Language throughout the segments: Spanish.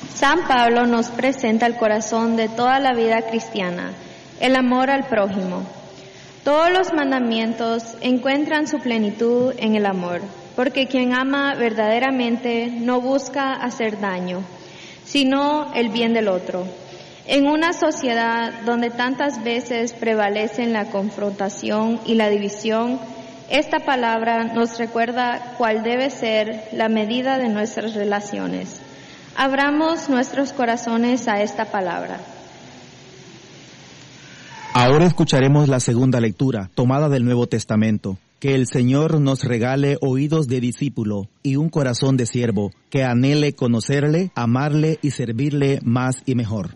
San Pablo nos presenta el corazón de toda la vida cristiana, el amor al prójimo. Todos los mandamientos encuentran su plenitud en el amor, porque quien ama verdaderamente no busca hacer daño, sino el bien del otro. En una sociedad donde tantas veces prevalecen la confrontación y la división, esta palabra nos recuerda cuál debe ser la medida de nuestras relaciones. Abramos nuestros corazones a esta palabra. Ahora escucharemos la segunda lectura, tomada del Nuevo Testamento. Que el Señor nos regale oídos de discípulo y un corazón de siervo, que anhele conocerle, amarle y servirle más y mejor.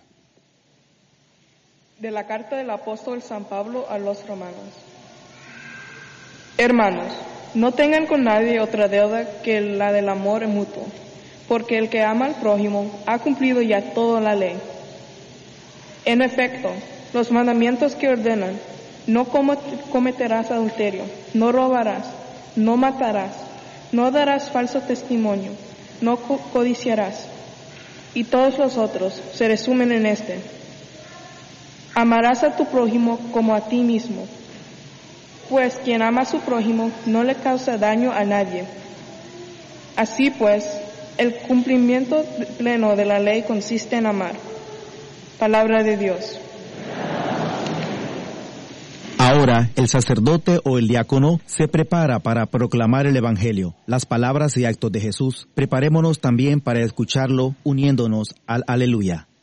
De la carta del apóstol San Pablo a los romanos. Hermanos, no tengan con nadie otra deuda que la del amor mutuo, porque el que ama al prójimo ha cumplido ya toda la ley. En efecto, los mandamientos que ordenan: no cometerás adulterio, no robarás, no matarás, no darás falso testimonio, no codiciarás, y todos los otros se resumen en este: amarás a tu prójimo como a ti mismo. Pues quien ama a su prójimo no le causa daño a nadie. Así pues, el cumplimiento pleno de la ley consiste en amar. Palabra de Dios. Ahora, el sacerdote o el diácono se prepara para proclamar el Evangelio, las palabras y actos de Jesús. Preparémonos también para escucharlo, uniéndonos al Aleluya.